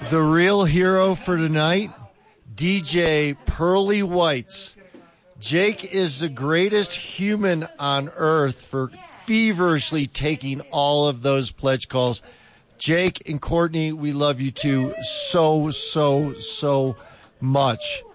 The real hero for tonight, DJ Pearly Whites. Jake is the greatest human on earth for feverishly taking all of those pledge calls. Jake and Courtney, we love you too so much.